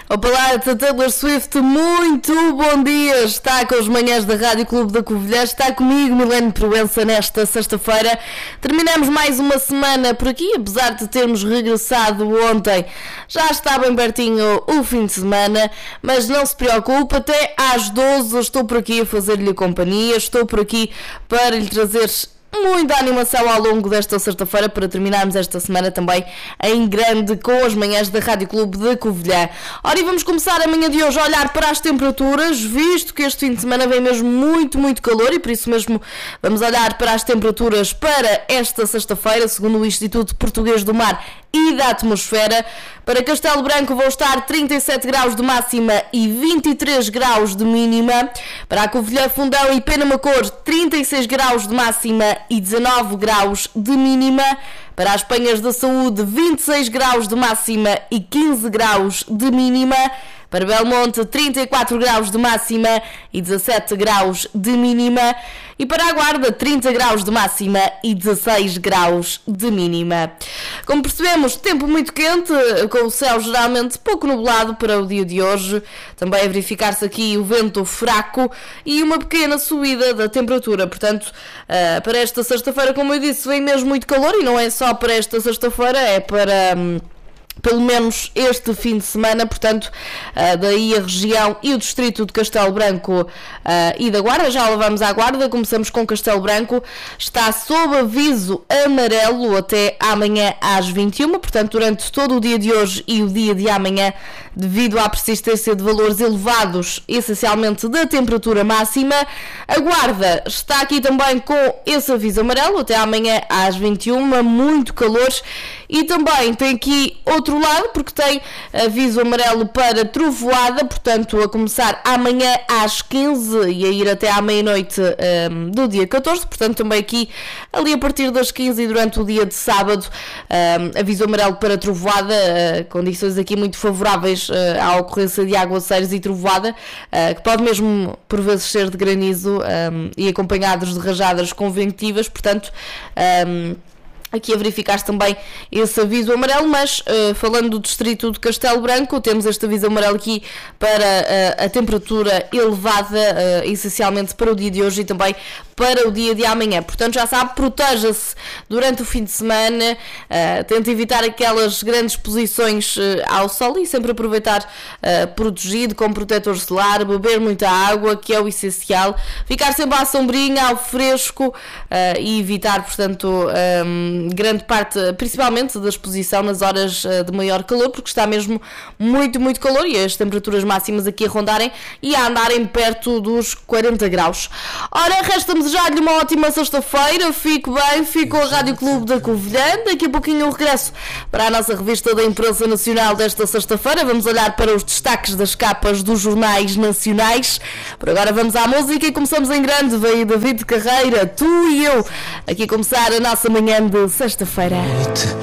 Olá, Taylor Swift, muito bom dia. Está com as manhãs da Rádio Clube da Covilhã. Está comigo, Milene Proença, nesta sexta-feira. Terminamos mais uma semana por aqui, apesar de termos regressado ontem. Já está bem pertinho o fim de semana, mas não se preocupe, até às 12 estou por aqui a fazer-lhe companhia. Estou por aqui para lhe trazer muita animação ao longo desta sexta-feira, para terminarmos esta semana também em grande com as manhãs da Rádio Clube de Covilhã. Ora, e vamos começar a manhã de hoje a olhar para as temperaturas, visto que este fim de semana vem mesmo muito calor, e por isso mesmo vamos olhar para as temperaturas para esta sexta-feira, segundo o Instituto Português do Mar e da Atmosfera. Para Castelo Branco vão estar 37 graus de máxima e 23 graus de mínima. Para a Covilhã, Fundão e Penamacor, 36 graus de máxima e 19 graus de mínima. Para as Penhas da Saúde, 26 graus de máxima e 15 graus de mínima. Para Belmonte, 34 graus de máxima e 17 graus de mínima. E para a Guarda, 30 graus de máxima e 16 graus de mínima. Como percebemos, tempo muito quente, com o céu geralmente pouco nublado para o dia de hoje. Também a verificar-se aqui o vento fraco e uma pequena subida da temperatura. Portanto, para esta sexta-feira, como eu disse, vem mesmo muito calor, e não é só para esta sexta-feira, é para pelo menos este fim de semana. Portanto, daí a região e o distrito de Castelo Branco e da Guarda. Já lá vamos à Guarda, começamos com Castelo Branco. Está sob aviso amarelo até amanhã às 21, portanto durante todo o dia de hoje e o dia de amanhã, devido à persistência de valores elevados, essencialmente da temperatura máxima. A Guarda está aqui também com esse aviso amarelo até amanhã às 21, muito calor. E também tem aqui outro lado, porque tem aviso amarelo para trovoada, portanto a começar amanhã às 15 e a ir até à meia-noite do dia 14, portanto também aqui ali a partir das 15 e durante o dia de sábado, aviso amarelo para trovoada, condições aqui muito favoráveis à ocorrência de aguaceiros e trovoada, que pode mesmo por vezes ser de granizo e acompanhados de rajadas convectivas, portanto aqui a verificar-se também esse aviso amarelo. Mas falando do distrito de Castelo Branco, temos este aviso amarelo aqui para a temperatura elevada, essencialmente para o dia de hoje e também para o dia de amanhã. Portanto, já sabe, proteja-se durante o fim de semana, tente evitar aquelas grandes exposições ao sol e sempre aproveitar protegido, com protetor solar, beber muita água, que é o essencial, ficar sempre à sombrinha, ao fresco, e evitar, portanto, grande parte, principalmente da exposição nas horas de maior calor, porque está mesmo muito calor, e as temperaturas máximas aqui a rondarem e a andarem perto dos 40 graus. Ora, resta-me desejar-lhe uma ótima sexta-feira. Fico bem, fico a Rádio Clube da Covilhã. Daqui a pouquinho eu regresso para a nossa revista da imprensa nacional desta sexta-feira. Vamos olhar para os destaques das capas dos jornais nacionais. Por agora vamos à música e começamos em grande. Veio David Carreira, Tu e Eu, aqui a começar a nossa manhã de sexta-feira.